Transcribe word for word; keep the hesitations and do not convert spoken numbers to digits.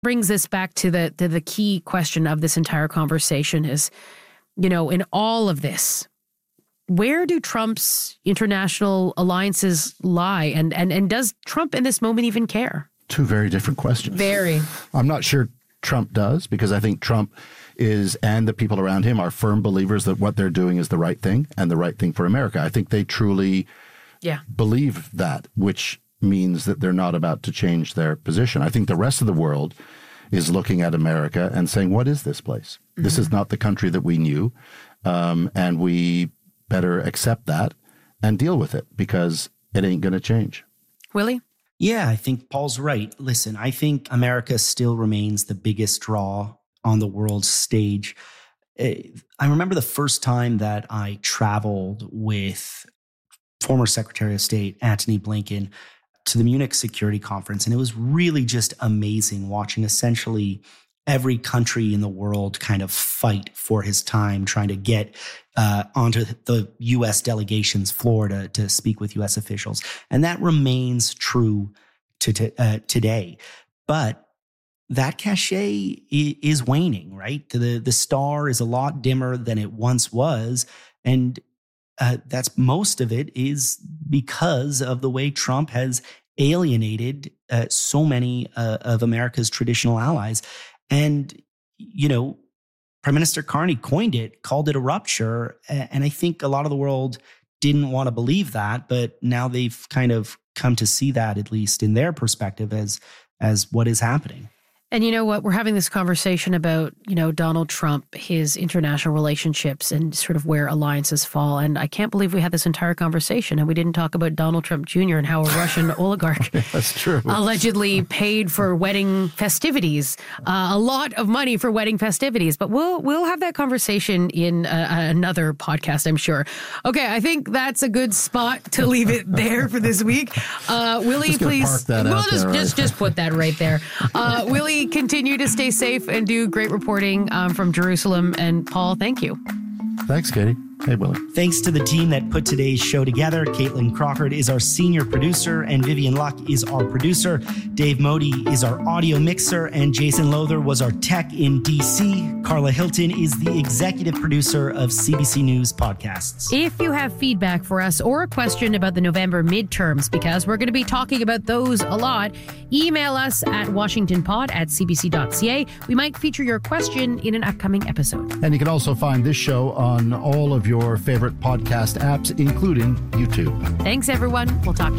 Brings this back to the, to the key question of this entire conversation is, you know, in all of this, where do Trump's international alliances lie? And, and, and does Trump in this moment even care? Two very different questions. Very. I'm not sure Trump does, because I think Trump is, and the people around him are firm believers that what they're doing is the right thing and the right thing for America. I think they truly yeah. believe that, which means that they're not about to change their position. I think the rest of the world is looking at America and saying, what is this place? Mm-hmm. This is not the country that we knew. Um, and we better accept that and deal with it, because it ain't going to change. Willie? Yeah, I think Paul's right. Listen, I think America still remains the biggest draw on the world stage. I remember the first time that I traveled with former Secretary of State Antony Blinken to the Munich Security Conference, and it was really just amazing watching essentially every country in the world kind of fight for his time, trying to get uh, onto the U S delegation's floor to, to speak with U S officials. And that remains true to, to uh, today. But that cachet is waning, right? The, the star is a lot dimmer than it once was. And uh, that's most of it is because of the way Trump has alienated uh, so many uh, of America's traditional allies. And, you know, Prime Minister Carney coined it, called it a rupture. And I think a lot of the world didn't want to believe that, but now they've kind of come to see that, at least in their perspective, as as what is happening. And you know what? We're having this conversation about, you know, Donald Trump, his international relationships and sort of where alliances fall. And I can't believe we had this entire conversation and we didn't talk about Donald Trump Junior and how a Russian oligarch That's true. allegedly paid for wedding festivities, uh, a lot of money for wedding festivities. But we'll we'll have that conversation in uh, another podcast, I'm sure. Okay, I think that's a good spot to leave it there for this week. Uh, Willie, please. Park that we'll out just there, just right? just put that right there. Uh, Willie, continue to stay safe and do great reporting um, from Jerusalem. And Paul, thank you. Thanks, Katie. Hey, Willie. Thanks to the team that put today's show together. Caitlin Crockard is our senior producer, and Vivian Luck is our producer. Dave Modi is our audio mixer, and Jason Lowther was our tech in D C. Carla Hilton is the executive producer of C B C News Podcasts. If you have feedback for us or a question about the November midterms, because we're going to be talking about those a lot, email us at washingtonpod at c b c dot c a. We might feature your question in an upcoming episode. And you can also find this show on all of your favorite podcast apps, including YouTube. Thanks, everyone. We'll talk to you.